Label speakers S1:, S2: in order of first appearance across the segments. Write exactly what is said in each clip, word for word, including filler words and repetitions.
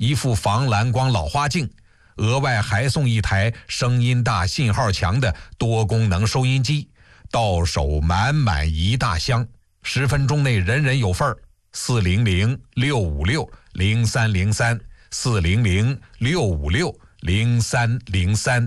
S1: 一副防蓝光老花镜，额外还送一台声音大、信号强的多功能收音机，到手满满一大箱，十分钟内人人有份儿。四零零六五六零三零三，四零零六五六零三零三。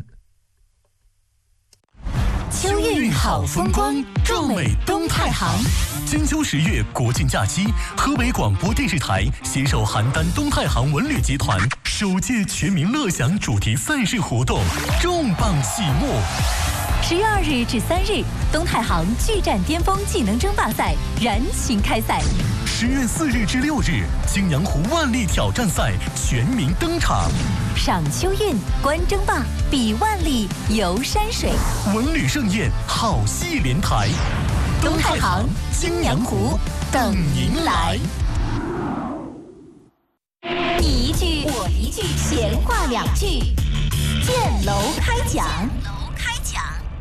S2: 秋韵好风光，壮美东太行。
S3: 金秋十月国庆假期，河北广播电视台携手邯郸东太行文旅集团首届全民乐享主题赛事活动重磅启幕。
S2: 十月二日至三日，东太行巨战巅峰技能争霸赛燃情开赛。
S3: 十月四日至六日，青阳湖万历挑战赛全民登场。
S2: 赏秋韵，观争霸，比万历，游山水，
S3: 文旅盛宴，好戏连台。
S2: 东太行，青阳湖，等您来。你一句，我一句，闲话两句，建楼开讲。楼开讲。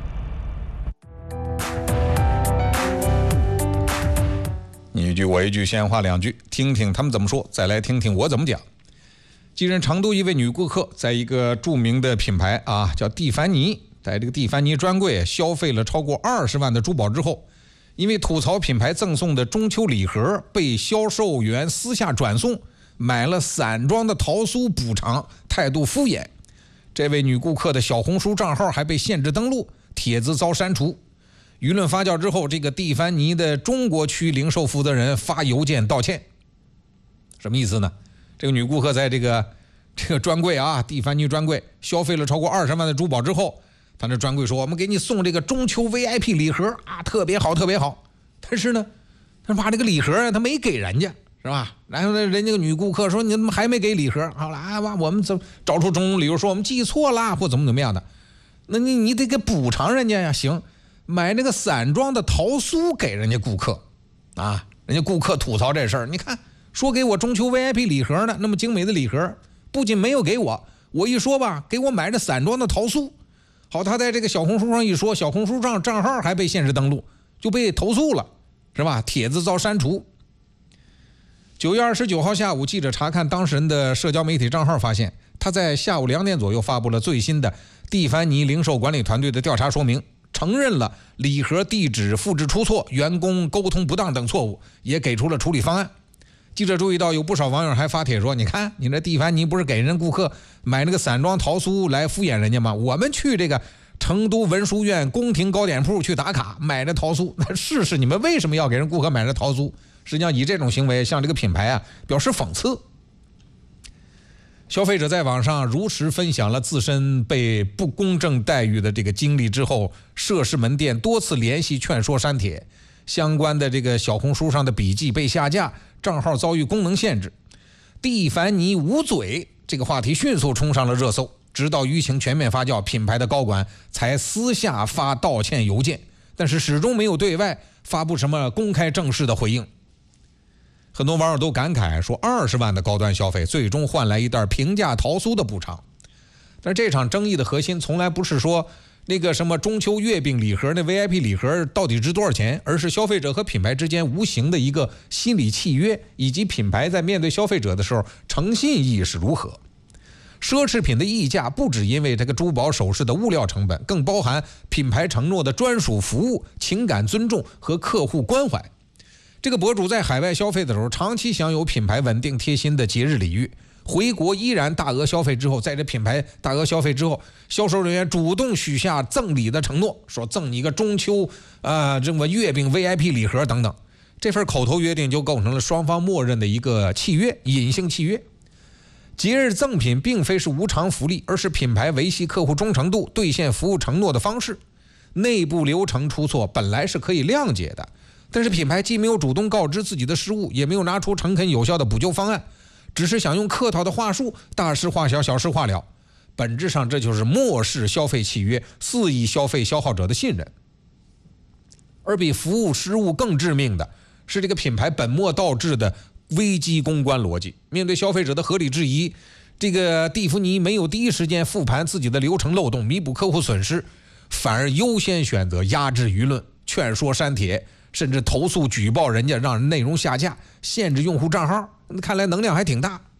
S1: 你一句我一句，闲话两句，听听他们怎么说，再来听听我怎么讲。近日，成都一位女顾客在一个著名的品牌啊，叫蒂凡尼，在这个蒂凡尼专柜消费了超过二十万的珠宝之后，因为吐槽品牌赠送的中秋礼盒被销售员私下转送，买了散装的桃酥补偿，态度敷衍。这位女顾客的小红书账号还被限制登录，帖子遭删除。舆论发酵之后，这个蒂凡尼的中国区零售负责人发邮件道歉。什么意思呢？这个女顾客在这个这个专柜啊，蒂凡尼专柜消费了超过二十万的珠宝之后，他那专柜说我们给你送这个中秋 V I P 礼盒啊，特别好特别好。但是呢，他把这个礼盒啊，他没给人家，是吧？然后呢，人家个女顾客说你怎么还没给礼盒？好了啊，我们怎找出种种理由说我们记错了或怎么怎么样的，那你你得给补偿人家呀。行，买那个散装的桃酥给人家顾客啊，人家顾客吐槽这事儿，你看。说给我中秋 V I P 礼盒呢，那么精美的礼盒，不仅没有给我，我一说吧，给我买的散装的桃酥。好，他在这个小红书上一说，小红书上账号还被限制登录，就被投诉了，是吧？帖子遭删除。九月二十九号下午，记者查看当事人的社交媒体账号，发现他在下午两点左右发布了最新的蒂凡尼零售管理团队的调查说明，承认了礼盒地址复制出错、员工沟通不当等错误，也给出了处理方案。记者注意到有不少网友还发帖说，你看你这蒂凡尼不是给人顾客买那个散装桃酥来敷衍人家吗？我们去这个成都文殊院宫廷糕点铺去打卡买这桃酥，那试试你们为什么要给人顾客买这桃酥？实际上以这种行为向这个品牌啊表示讽刺。消费者在网上如实分享了自身被不公正待遇的这个经历之后，涉事门店多次联系劝说删帖，相关的这个小红书上的笔记被下架，账号遭遇功能限制。蒂凡尼捂嘴这个话题迅速冲上了热搜，直到舆情全面发酵，品牌的高管才私下发道歉邮件，但是始终没有对外发布什么公开正式的回应。很多网友都感慨说，二十万的高端消费最终换来一袋平价桃酥的补偿。但是这场争议的核心从来不是说那个什么中秋月饼礼盒那 V I P 礼盒到底值多少钱，而是消费者和品牌之间无形的一个心理契约，以及品牌在面对消费者的时候诚信意是如何。奢侈品的溢价不只因为这个珠宝首饰的物料成本，更包含品牌承诺的专属服务、情感尊重和客户关怀。这个博主在海外消费的时候，长期享有品牌稳定贴心的节日礼遇，回国依然大额消费之后，在这品牌大额消费之后，销售人员主动许下赠礼的承诺，说赠你一个中秋啊、呃、这么月饼 V I P 礼盒等等。这份口头约定就构成了双方默认的一个契约，隐性契约。节日赠品并非是无偿福利，而是品牌维系客户忠诚度、兑现服务承诺的方式。内部流程出错本来是可以谅解的，但是品牌既没有主动告知自己的失误，也没有拿出诚恳有效的补救方案，只是想用客套的话术大事化小，小事化了。本质上这就是漠视消费契约，肆意消费消耗者的信任。而比服务失误更致命的是这个品牌本末倒置的危机公关逻辑。面对消费者的合理质疑，这个蒂芙尼没有第一时间复盘自己的流程漏洞，弥补客户损失，反而优先选择压制舆论、劝说删帖，甚至投诉举报人家，让人内容下架，限制用户账号。看来能量还挺大。